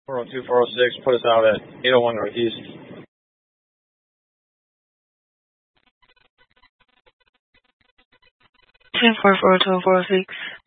402, 406, put us out at 801 Northeast. 10-4, 402, 406.